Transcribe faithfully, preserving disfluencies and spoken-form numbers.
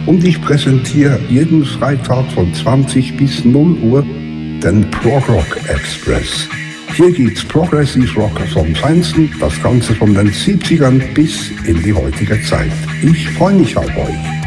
und ich präsentiere jeden Freitag von zwanzig bis null Uhr den Prog Rock Express. Hier gibt's Progressive Rock vom Feinsten, das Ganze von den siebzigern bis in die heutige Zeit. Ich freue mich auf euch.